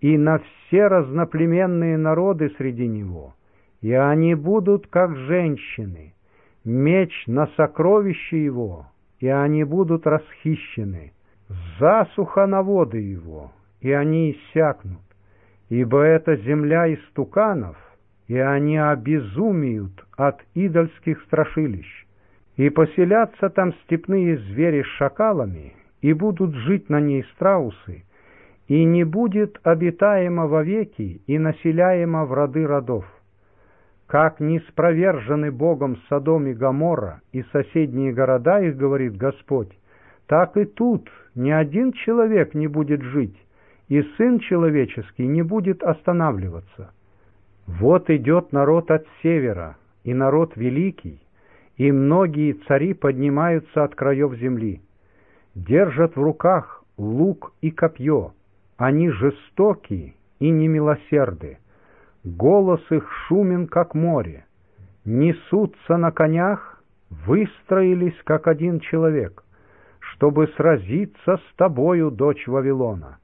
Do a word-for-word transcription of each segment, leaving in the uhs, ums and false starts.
и на все разноплеменные народы среди него, и они будут как женщины, меч на сокровище его, и они будут расхищены, засуха на воды его, и они иссякнут, ибо это земля истуканов, и они обезумеют от идольских страшилищ, и поселятся там степные звери с шакалами, и будут жить на ней страусы, и не будет обитаемо вовеки и населяемо в роды родов. Как не спровержены Богом Содом и Гоморра и соседние города их, говорит Господь, так и тут ни один человек не будет жить, и Сын Человеческий не будет останавливаться. Вот идет народ от севера, и народ великий, и многие цари поднимаются от краев земли. Держат в руках лук и копье, они жестоки и немилосерды. Голос их шумен, как море. Несутся на конях, выстроились, как один человек, чтобы сразиться с тобою, дочь Вавилона.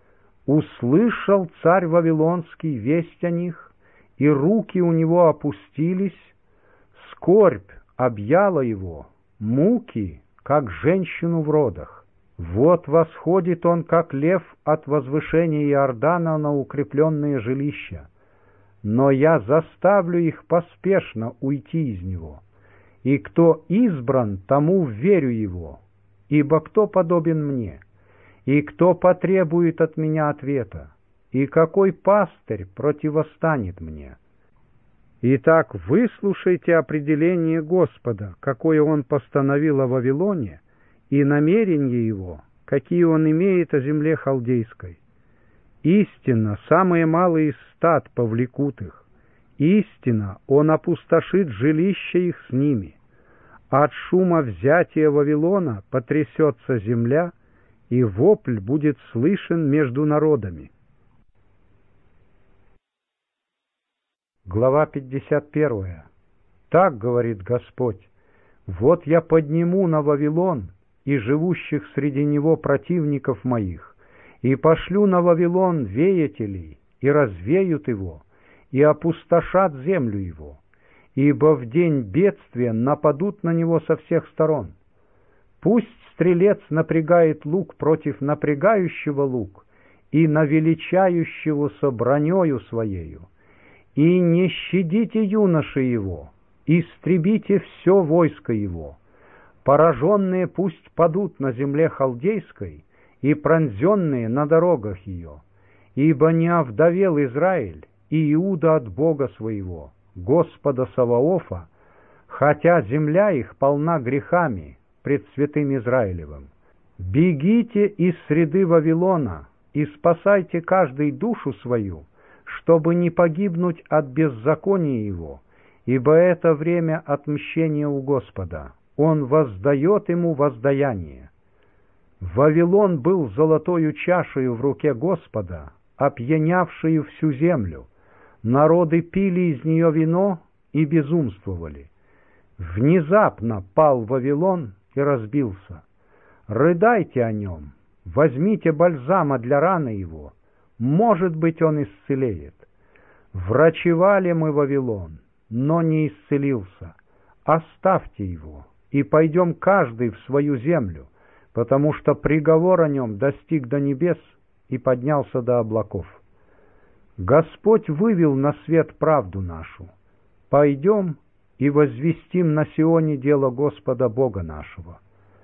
Услышал царь Вавилонский весть о них, и руки у него опустились, скорбь объяла его, муки, как женщину в родах. Вот восходит он, как лев от возвышения Иордана на укрепленные жилища. Но я заставлю их поспешно уйти из него. И кто избран, тому верю его, ибо кто подобен мне? И кто потребует от меня ответа? И какой пастырь противостанет мне? Итак, выслушайте определение Господа, какое Он постановил о Вавилоне, и намерения Его, какие Он имеет о земле халдейской. Истинно, самые малые из стад повлекут их. Истинно, Он опустошит жилища их с ними. От шума взятия Вавилона потрясется земля, и вопль будет слышен между народами. Глава пятьдесят первая. Так говорит Господь: вот я подниму на Вавилон и живущих среди него противников моих, и пошлю на Вавилон веятелей, и развеют его, и опустошат землю его, ибо в день бедствия нападут на него со всех сторон. Пусть стрелец напрягает лук против напрягающего лук, и навеличающегося бронею своею, и не щадите юноши его, истребите все войско его. Пораженные пусть падут на земле халдейской, и пронзенные на дорогах ее, ибо не овдовел Израиль и Иуда от Бога своего, Господа Саваофа, хотя земля их полна грехами пред святым Израилевым. Бегите из среды Вавилона и спасайте каждый душу свою, чтобы не погибнуть от беззакония его, ибо это время отмщения у Господа, Он воздает ему воздаяние. Вавилон был золотою чашею в руке Господа, опьянявшую всю землю. Народы пили из нее вино и безумствовали. Внезапно пал Вавилон и разбился. Рыдайте о нем, возьмите бальзама для раны его, может быть, он исцелеет. Врачевали мы Вавилон, но не исцелился. Оставьте его, и пойдем каждый в свою землю, потому что приговор о нем достиг до небес и поднялся до облаков. Господь вывел на свет правду нашу. Пойдем и возвестим на Сионе дело Господа Бога нашего.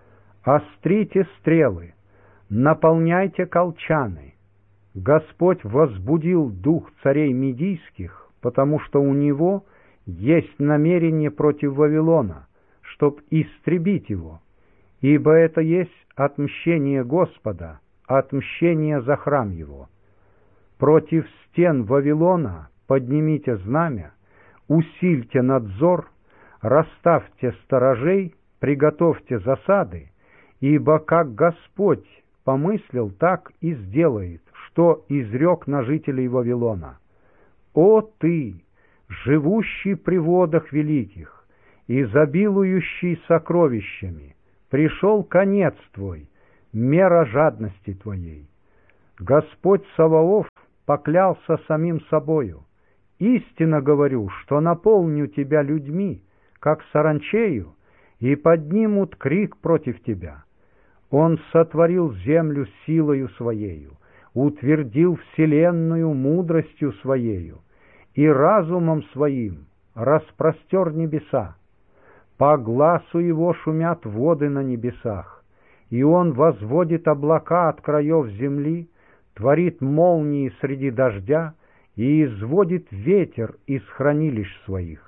Острите стрелы, наполняйте колчаны. Господь возбудил дух царей медийских, потому что у него есть намерение против Вавилона, чтоб истребить его, ибо это есть отмщение Господа, отмщение за храм его. Против стен Вавилона поднимите знамя, усильте надзор, расставьте сторожей, приготовьте засады, ибо как Господь помыслил, так и сделает, что изрек на жителей Вавилона. О ты, живущий при водах великих, изобилующий сокровищами, пришел конец твой, мера жадности твоей. Господь Саваоф поклялся самим собою: истинно говорю, что наполню тебя людьми, как саранчею, и поднимут крик против тебя. Он сотворил землю силою своею, утвердил вселенную мудростью своею, и разумом своим распростер небеса. По гласу его шумят воды на небесах, и он возводит облака от краев земли, творит молнии среди дождя и изводит ветер из хранилищ своих.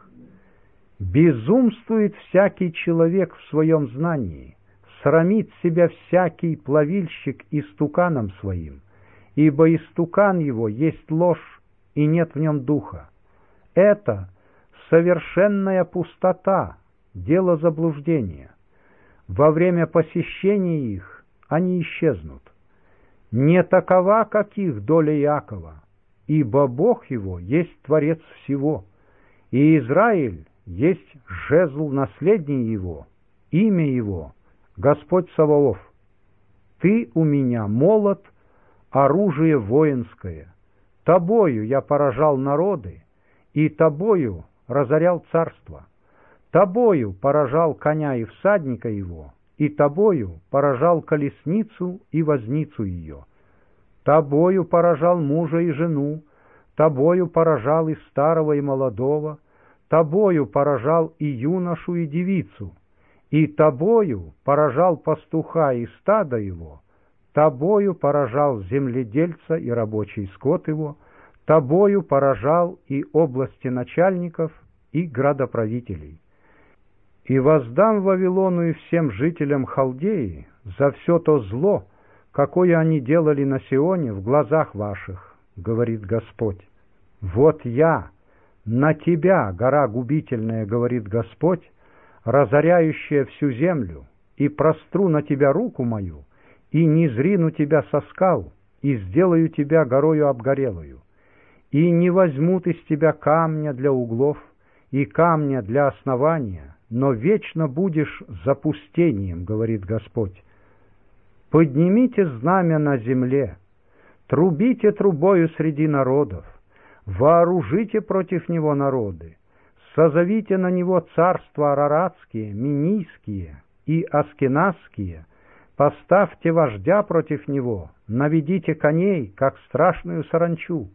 Безумствует всякий человек в своем знании, срамит себя всякий плавильщик истуканом своим, ибо истукан его есть ложь, и нет в нем духа. Это совершенная пустота, дело заблуждения. Во время посещения их они исчезнут. Не такова, как их доля Иакова, ибо Бог его есть Творец всего, и Израиль есть жезл наследия его, имя его — Господь Саваоф. Ты у меня молот, оружие воинское. Тобою я поражал народы, и тобою разорял царство. Тобою поражал коня и всадника его, и тобою поражал колесницу и возницу ее. Тобою поражал мужа и жену, тобою поражал и старого, и молодого, тобою поражал и юношу, и девицу, и тобою поражал пастуха и стадо его, тобою поражал земледельца и рабочий скот его, тобою поражал и области начальников, и градоправителей. И воздам Вавилону и всем жителям Халдеи за все то зло, какое они делали на Сионе в глазах ваших, говорит Господь. Вот я на тебя, гора губительная, говорит Господь, разоряющая всю землю, и простру на тебя руку мою, и низрину тебя со скал, и сделаю тебя горою обгорелую, и не возьмут из тебя камня для углов и камня для основания, но вечно будешь запустением, говорит Господь. Поднимите знамя на земле, трубите трубою среди народов, вооружите против него народы, созовите на него царства араратские, минийские и аскеназские, поставьте вождя против него, наведите коней, как страшную саранчу,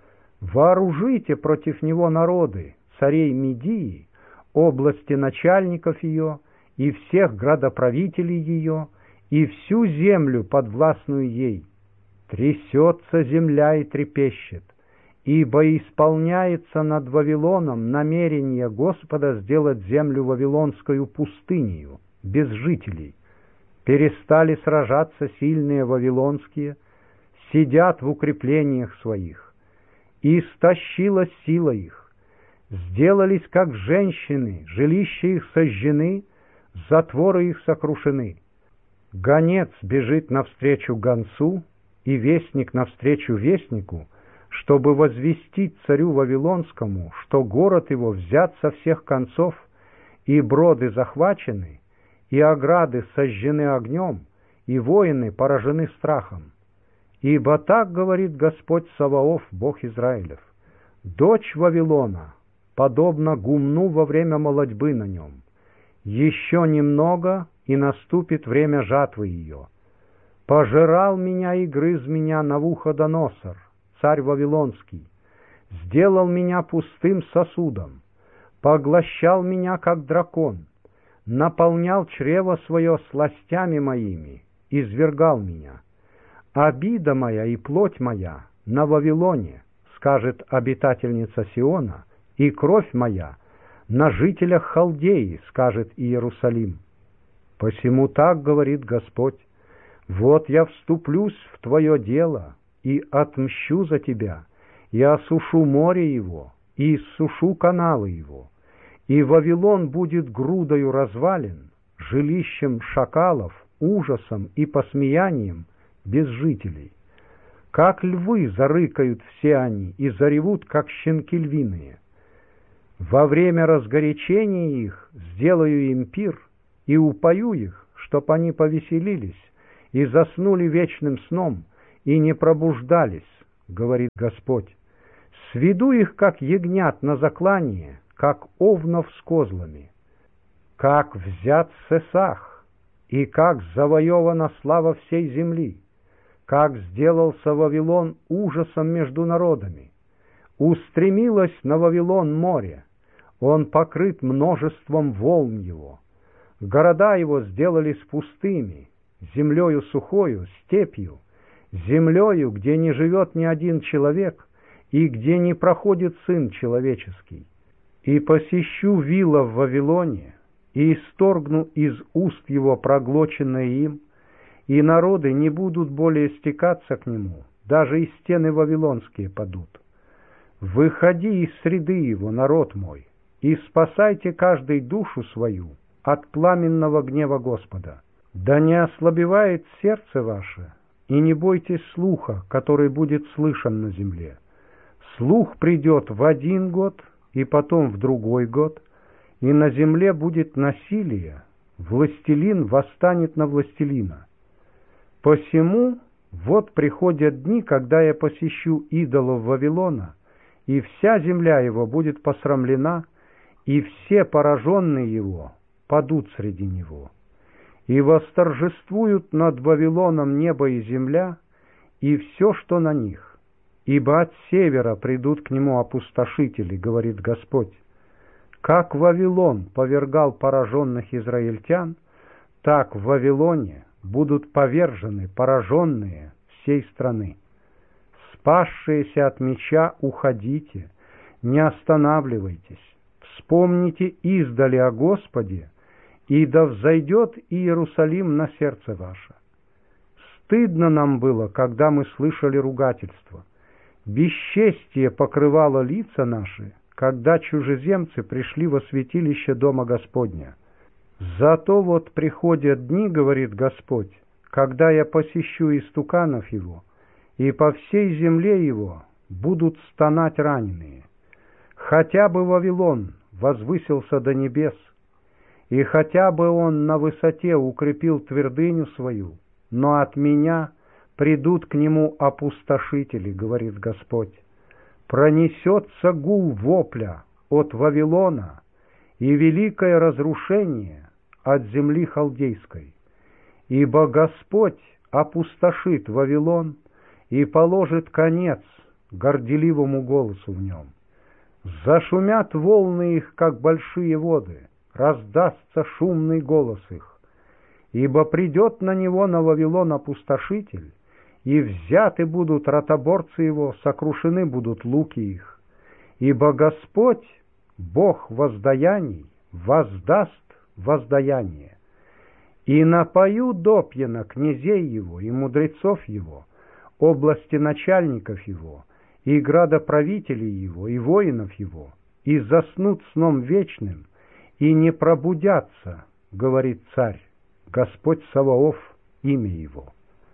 вооружите против него народы, царей Медии, области начальников ее и всех градоправителей ее, и всю землю подвластную ей. Трясется земля и трепещет, ибо исполняется над Вавилоном намерение Господа сделать землю вавилонскую пустынею, без жителей. Перестали сражаться сильные вавилонские, сидят в укреплениях своих, и истощилась сила их. Сделались, как женщины, жилища их сожжены, затворы их сокрушены. Гонец бежит навстречу гонцу, и вестник навстречу вестнику, чтобы возвестить царю Вавилонскому, что город его взят со всех концов, и броды захвачены, и ограды сожжены огнем, и воины поражены страхом. Ибо так говорит Господь Саваоф, Бог Израилев: дочь Вавилона подобно гумну во время молотьбы на нем. Еще немного, и наступит время жатвы ее. Пожирал меня и грыз меня Навуходоносор, царь Вавилонский, сделал меня пустым сосудом, поглощал меня, как дракон, наполнял чрево свое сластями моими, извергал меня. Обида моя и плоть моя на Вавилоне, скажет обитательница Сиона, и кровь моя на жителях Халдеи, скажет Иерусалим. Посему так говорит Господь: вот я вступлюсь в твое дело и отмщу за тебя, и осушу море его, и иссушу каналы его, и Вавилон будет грудою развалин, жилищем шакалов, ужасом и посмеянием без жителей. Как львы зарыкают все они и заревут, как щенки львиные. Во время разгорячения их сделаю им пир и упою их, чтоб они повеселились и заснули вечным сном и не пробуждались, говорит Господь, сведу их, как ягнят на заклание, как овнов с козлами. Как взят Сесах, и как завоевана слава всей земли, как сделался Вавилон ужасом между народами. Устремилось на Вавилон море, он покрыт множеством волн его. Города его сделались пустыми, землею сухою, степью, землею, где не живет ни один человек, и где не проходит сын человеческий. И посещу вилла в Вавилоне, и исторгну из уст его проглоченное им, и народы не будут более стекаться к нему, даже и стены вавилонские падут. Выходи из среды его, народ мой, и спасайте каждый душу свою от пламенного гнева Господа. Да не ослабевает сердце ваше, и не бойтесь слуха, который будет слышен на земле. Слух придет в один год, и потом в другой год, и на земле будет насилие, властелин восстанет на властелина. Посему вот приходят дни, когда я посещу идолов Вавилона, и вся земля его будет посрамлена, и все пораженные его падут среди него. И восторжествуют над Вавилоном небо и земля, и все, что на них. Ибо от севера придут к нему опустошители, говорит Господь. Как Вавилон повергал пораженных израильтян, так в Вавилоне будут повержены пораженные всей страны. Спасшиеся от меча, уходите, не останавливайтесь, вспомните издали о Господе, и да взойдет Иерусалим на сердце ваше. Стыдно нам было, когда мы слышали ругательство. Бесчестие покрывало лица наши, когда чужеземцы пришли во святилище Дома Господня. Зато вот приходят дни, говорит Господь, когда я посещу истуканов его, и по всей земле его будут стонать раненые. Хотя бы Вавилон возвысился до небес, и хотя бы он на высоте укрепил твердыню свою, но от меня придут к нему опустошители, говорит Господь. Пронесется гул вопля от Вавилона и великое разрушение от земли халдейской. Ибо Господь опустошит Вавилон и положит конец горделивому голосу в нем. Зашумят волны их, как большие воды, раздастся шумный голос их. Ибо придет на него, на Вавилон, опустошитель, и взяты будут ротоборцы его, сокрушены будут луки их. Ибо Господь, Бог воздаяний, воздаст воздаяние. И напою допьяно князей его и мудрецов его, области начальников его, и градоправителей его, и воинов его, и заснут сном вечным, и не пробудятся, говорит царь, Господь Саваоф, имя его.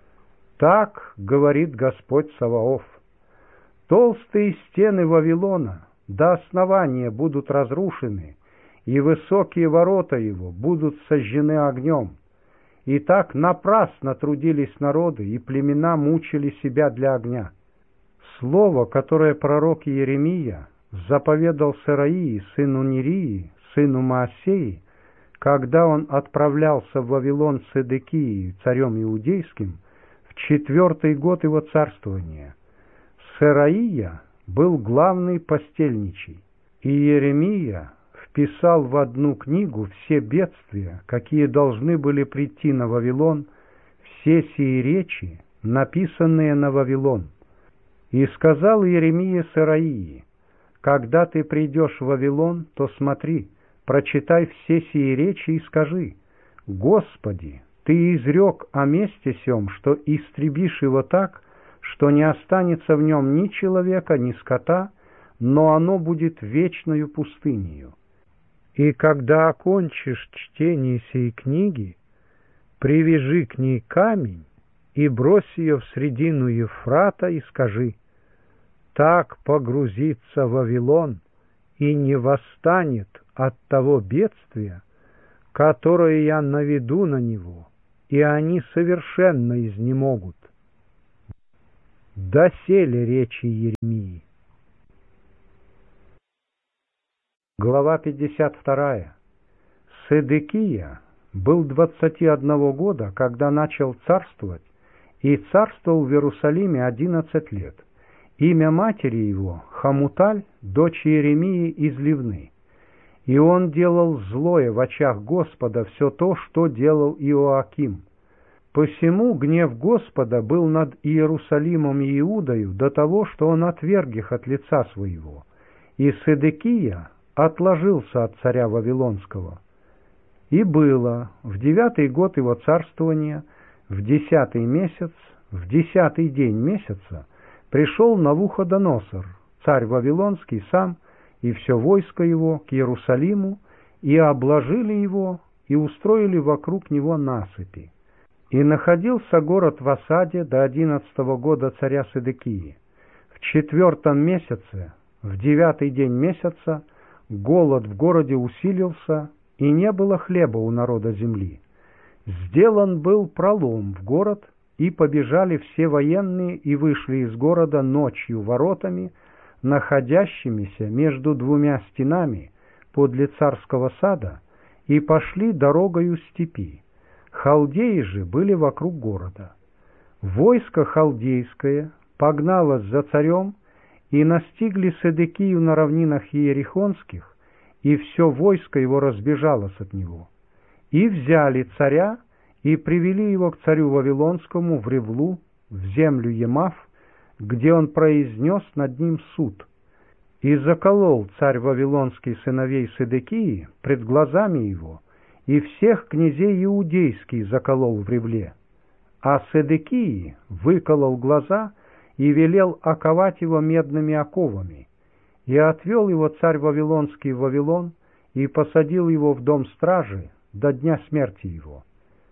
Так говорит Господь Саваоф. Толстые стены Вавилона до основания будут разрушены, и высокие ворота его будут сожжены огнем. И так напрасно трудились народы, и племена мучили себя для огня. Слово, которое пророк Иеремия заповедал Сераии, сыну Нерии, сыну Маасеи, когда он отправлялся в Вавилон с Седекией, царем иудейским, в четвертый год его царствования. Сераия был главный постельничий, и Иеремия вписал в одну книгу все бедствия, какие должны были прийти на Вавилон, все сии речи, написанные на Вавилон. И сказал Иеремия Сераии: когда ты придешь в Вавилон, то смотри, прочитай все сии речи и скажи: Господи, ты изрек о месте сем, что истребишь его так, что не останется в нем ни человека, ни скота, но оно будет вечною пустынею. И когда окончишь чтение сей книги, привяжи к ней камень и брось ее в средину Ефрата и скажи: так погрузится Вавилон и не восстанет от того бедствия, которое я наведу на него, и они совершенно изнемогут. Доселе речи Иеремии. Глава пятьдесят вторая. Седекия был двадцати одного года, когда начал царствовать, и царствовал в Иерусалиме одиннадцать лет. Имя матери его — Хамуталь, дочь Иеремии из Ливны. И он делал злое в очах Господа все то, что делал Иоаким. Посему гнев Господа был над Иерусалимом и Иудою до того, что он отверг их от лица своего. И Седекия отложился от царя Вавилонского. И было в девятый год его царствования, в десятый месяц, в десятый день месяца, пришел Навуходоносор, царь Вавилонский, сам и все войско его к Иерусалиму, и обложили его, и устроили вокруг него насыпи. И находился город в осаде до одиннадцатого года царя Седекии. В четвертом месяце, в девятый день месяца, голод в городе усилился, и не было хлеба у народа земли. Сделан был пролом в город, и побежали все военные и вышли из города ночью воротами, находящимися между двумя стенами подле царского сада, и пошли дорогою степи. Халдеи же были вокруг города. Войско халдейское погналось за царем, и настигли Седекию на равнинах Иерихонских, и все войско его разбежалось от него. И взяли царя, и привели его к царю Вавилонскому в Ревлу, в землю Емав, где он произнес над ним суд. И заколол царь Вавилонский сыновей Седекии пред глазами его, и всех князей иудейских заколол в Ревле. А Седекии выколол глаза и велел оковать его медными оковами. И отвел его царь Вавилонский в Вавилон, и посадил его в дом стражи до дня смерти его.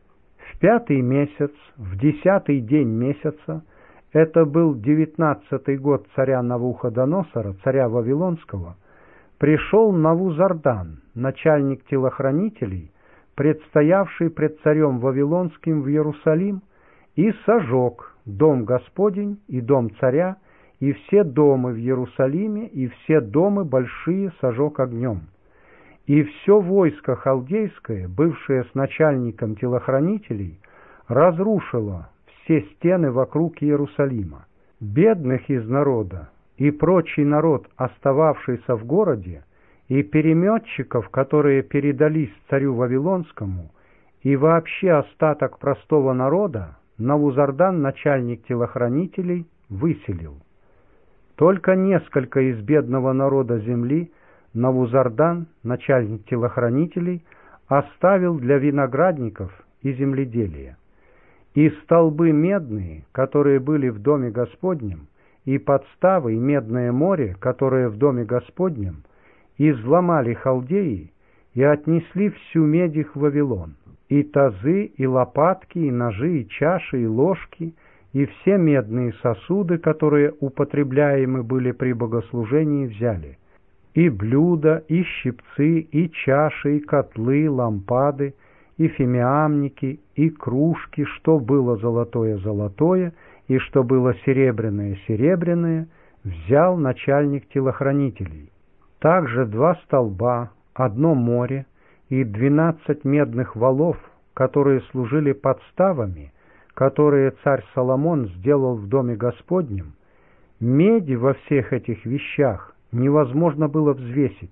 В пятый месяц, в десятый день месяца, это был девятнадцатый год царя Навуходоносора, царя Вавилонского, пришел Навузардан, начальник телохранителей, предстоявший пред царем Вавилонским в Иерусалим, и сожег дом Господень и дом царя, и все дома в Иерусалиме, и все дома большие сожег огнем. И все войско халдейское, бывшее с начальником телохранителей, разрушило все стены вокруг Иерусалима. Бедных из народа и прочий народ, остававшийся в городе, и переметчиков, которые передались царю Вавилонскому, и вообще остаток простого народа, Навузардан, начальник телохранителей, выселил. Только несколько из бедного народа земли Навузардан, начальник телохранителей, оставил для виноградников и земледелия. И столбы медные, которые были в доме Господнем, и подставы, и медное море, которое в доме Господнем, изломали халдеи и отнесли всю медь их в Вавилон, и тазы, и лопатки, и ножи, и чаши, и ложки, и все медные сосуды, которые употребляемы были при богослужении, взяли. И блюда, и щипцы, и чаши, и котлы, лампады, и фимиамники, и кружки, что было золотое — золотое, и что было серебряное — серебряное, взял начальник телохранителей. Также два столба, одно море и двенадцать медных валов, которые служили подставами, которые царь Соломон сделал в доме Господнем. Меди во всех этих вещах невозможно было взвесить.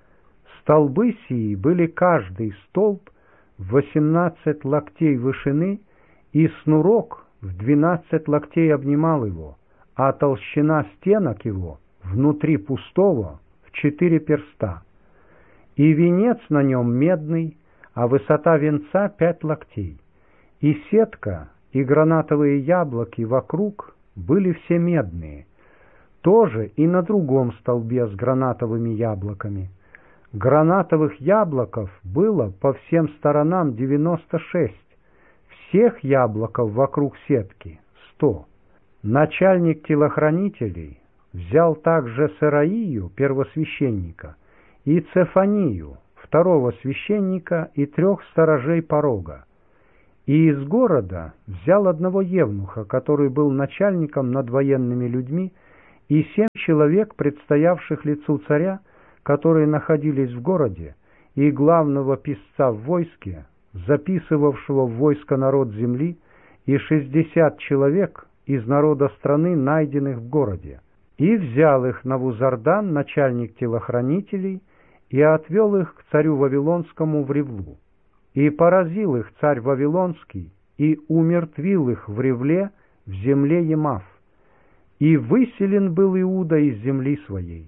Столбы сии были каждый столб в восемнадцать локтей вышины, и снурок в двенадцать локтей обнимал его, а толщина стенок его внутри пустого в четыре перста. И венец на нем медный, а высота венца пять локтей. И сетка, и гранатовые яблоки вокруг были все медные. Тоже и на другом столбе с гранатовыми яблоками. Гранатовых яблоков было по всем сторонам девяносто шесть, всех яблоков вокруг сетки сто. Начальник телохранителей взял также Сараию, первосвященника, и Цефанию, второго священника, и трех сторожей порога. И из города взял одного евнуха, который был начальником над военными людьми, и семь человек, предстоявших лицу царя, которые находились в городе, и главного писца в войске, записывавшего в войско народ земли, и шестьдесят человек из народа страны, найденных в городе. И взял их Навузардан, начальник телохранителей, и отвел их к царю Вавилонскому в Ревлу. И поразил их царь Вавилонский, и умертвил их в Ревле, в земле Емав. И выселен был Иуда из земли своей.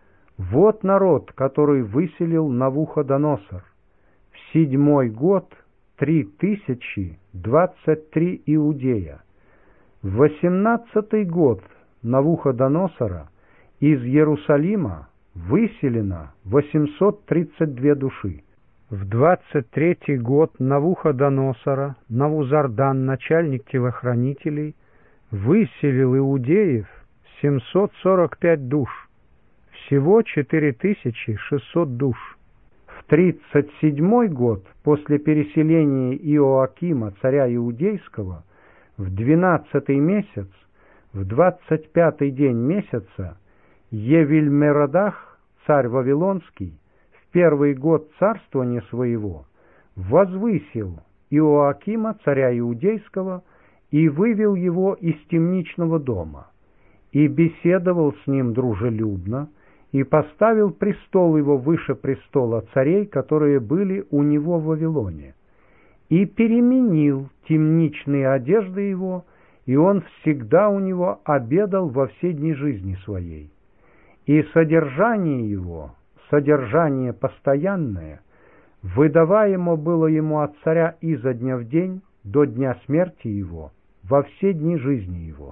Вот народ, который выселил Навуходоносор. В седьмой год три тысячи двадцать три иудея. В восемнадцатый год Навуходоносора из Иерусалима выселено восемьсот тридцать две души. В двадцать третий год Навуходоносора Навузардан, начальник телохранителей, выселил иудеев семьсот сорок пять душ, всего четыре тысячи шестьсот душ. В тридцать седьмой год после переселения Иоакима, царя Иудейского, в двенадцатый месяц, в двадцать пятый день месяца, Евильмеродах, царь Вавилонский, в первый год царствования своего, возвысил Иоакима, царя Иудейского, и вывел его из темничного дома, и беседовал с ним дружелюбно, и поставил престол его выше престола царей, которые были у него в Вавилоне, и переменил темничные одежды его, и он всегда у него обедал во все дни жизни своей. И содержание его, содержание постоянное, выдаваемо было ему от царя изо дня в день до дня смерти его, во все дни жизни его.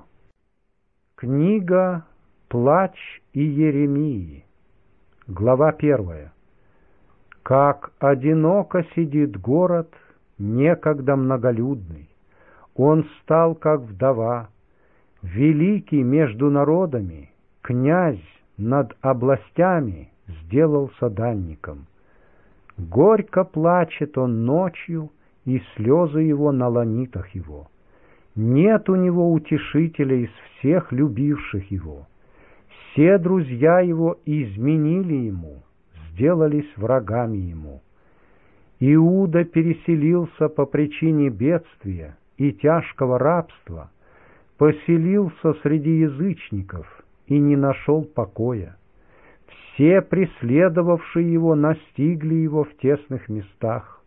Книга «Плач Иеремии», глава первая. Как одиноко сидит город, некогда многолюдный, он стал как вдова, великий между народами, князь над областями сделался дальником. Горько плачет он ночью, и слезы его на ланитах его. Нет у него утешителя из всех любивших его. Все друзья его изменили ему, сделались врагами ему. Иуда переселился по причине бедствия и тяжкого рабства, поселился среди язычников и не нашел покоя. Все преследовавшие его настигли его в тесных местах.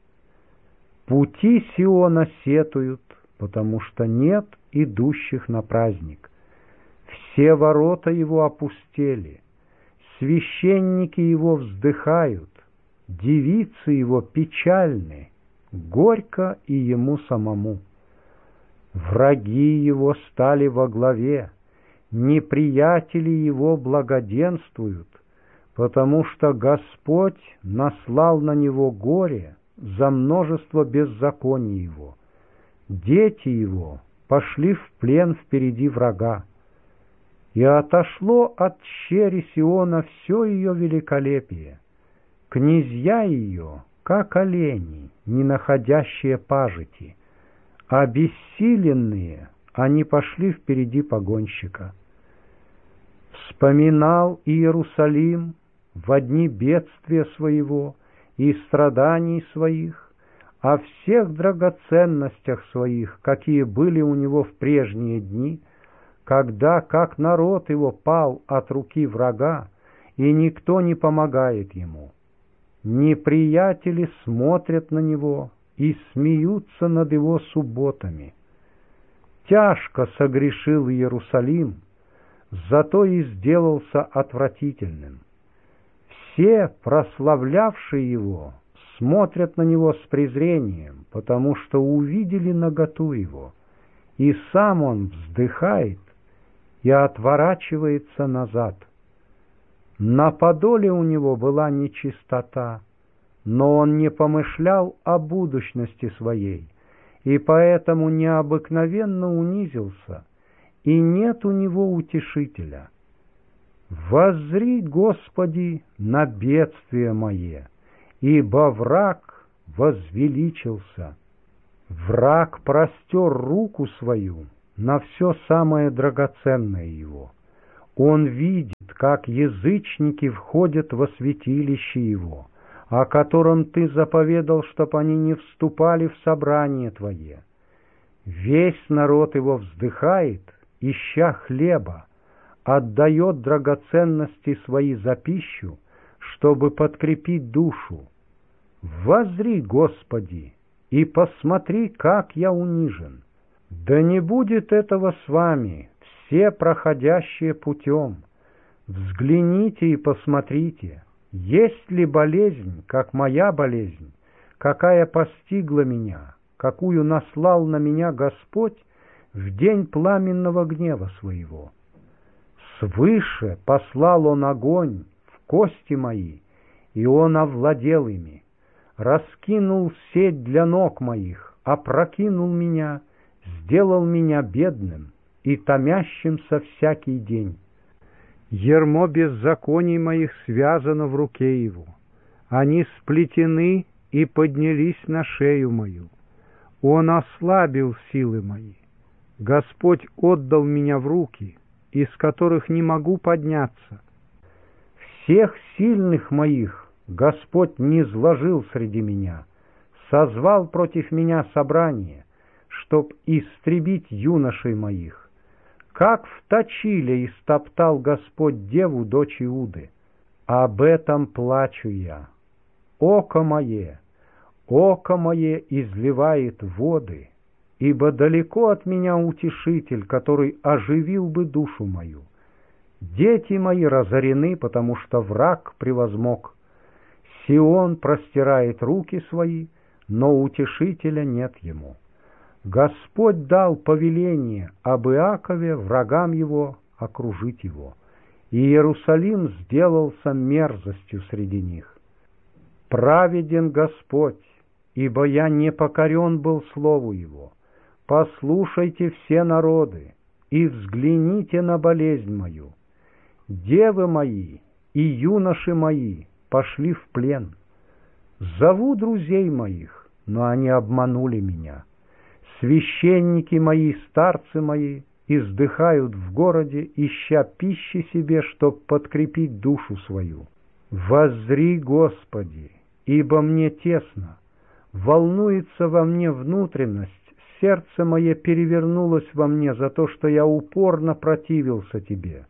Пути Сиона сетуют, потому что нет идущих на праздник. Все ворота его опустели, священники его вздыхают, девицы его печальны, горько и ему самому. Враги его стали во главе, неприятели его благоденствуют, потому что Господь наслал на него горе за множество беззаконий его. Дети его пошли в плен впереди врага, и отошло от щери Сиона все ее великолепие. Князья ее, как олени, не находящие пажити, обессиленные, они пошли впереди погонщика. Вспоминал Иерусалим во дни бедствия своего и страданий своих, о всех драгоценностях своих, какие были у него в прежние дни, когда, как народ его пал от руки врага, и никто не помогает ему. Неприятели смотрят на него и смеются над его субботами. Тяжко согрешил Иерусалим, зато и сделался отвратительным. Все, прославлявшие его, смотрят на него с презрением, потому что увидели наготу его, и сам он вздыхает и отворачивается назад. На подоле у него была нечистота, но он не помышлял о будущности своей, и поэтому необыкновенно унизился, и нет у него утешителя. Воззри, Господи, на бедствие мое, ибо враг возвеличился. Враг простер руку свою на все самое драгоценное его. Он видит, как язычники входят во святилище его, о котором ты заповедал, чтоб они не вступали в собрание твое. Весь народ его вздыхает, ища хлеба, отдает драгоценности свои за пищу, чтобы подкрепить душу. Воззри, Господи, и посмотри, как я унижен. Да не будет этого с вами, все проходящие путем. Взгляните и посмотрите, есть ли болезнь, как моя болезнь, какая постигла меня, какую наслал на меня Господь в день пламенного гнева своего. Свыше послал Он огонь в кости мои, и Он овладел ими, раскинул сеть для ног моих, опрокинул меня, сделал меня бедным и томящимся всякий день. Ярмо беззаконий моих связано в руке его, они сплетены и поднялись на шею мою. Он ослабил силы мои. Господь отдал меня в руки, из которых не могу подняться. Всех сильных моих Господь низложил среди меня, созвал против меня собрание, чтоб истребить юношей моих. Как в точиле истоптал Господь деву, дочь Иуды. Об этом плачу я. Око мое, око мое изливает воды, ибо далеко от меня утешитель, который оживил бы душу мою. Дети мои разорены, потому что враг превозмог. Сион простирает руки свои, но утешителя нет ему. Господь дал повеление об Иакове врагам его окружить его, и Иерусалим сделался мерзостью среди них. Праведен Господь, ибо я не покорен был слову его. Послушайте все народы и взгляните на болезнь мою. Девы мои и юноши мои пошли в плен. Зову друзей моих, но они обманули меня. Священники мои, старцы мои, издыхают в городе, ища пищи себе, чтоб подкрепить душу свою. Воззри, Господи, ибо мне тесно, волнуется во мне внутренность, сердце мое перевернулось во мне за то, что я упорно противился Тебе.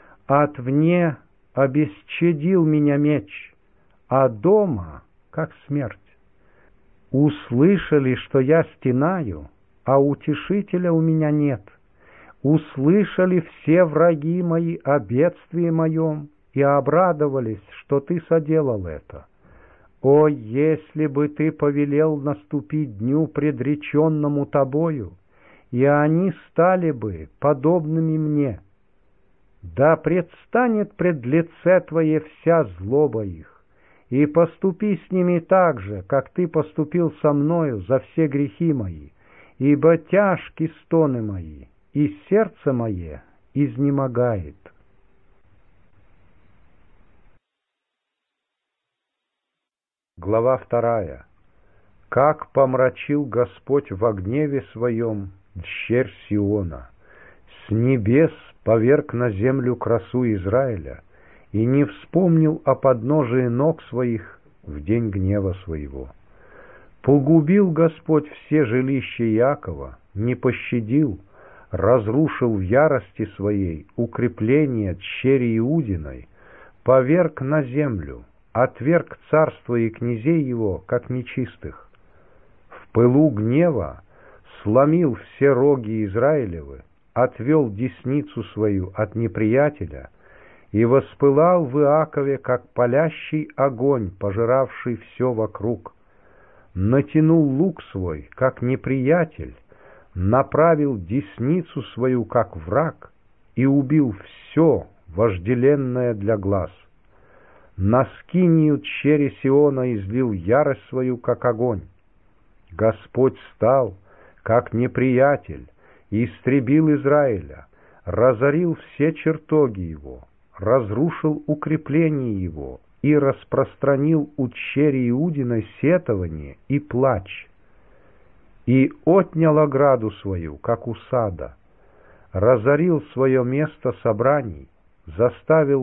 Отвне обесчадил меня меч, а дома, как смерть. Услышали, что я стенаю, а утешителя у меня нет. Услышали все враги мои о бедствии моем и обрадовались, что Ты соделал это. О, если бы Ты повелел наступить дню, предреченному Тобою, и они стали бы подобными мне! Да предстанет пред лице Твое вся злоба их, и поступи с ними так же, как Ты поступил со мною за все грехи мои, ибо тяжки стоны мои, и сердце мое изнемогает. Глава вторая. Как помрачил Господь во гневе своем дщерь Сиона, с небес поверг на землю красу Израиля и не вспомнил о подножии ног своих в день гнева своего. Погубил Господь все жилища Иакова, не пощадил, разрушил в ярости своей укрепления дщери Иудиной, поверг на землю, отверг царство и князей его, как нечистых. В пылу гнева сломил все роги Израилевы, отвел десницу свою от неприятеля и воспылал в Иакове, как палящий огонь, пожиравший все вокруг. Натянул лук свой, как неприятель, направил десницу свою, как враг, и убил все, вожделенное для глаз. На скинию дщери Сиона излил ярость свою, как огонь. Господь стал, как неприятель, и истребил Израиля, разорил все чертоги его, разрушил укрепления его и распространил у дщери Иудиной сетование и плач. и отнял ограду свою, как у сада, разорил свое место собраний, заставил